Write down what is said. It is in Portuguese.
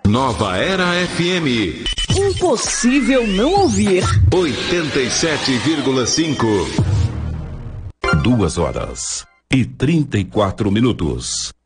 Nova Era FM. Impossível não ouvir. 87,5. 2 horas e 34 minutos.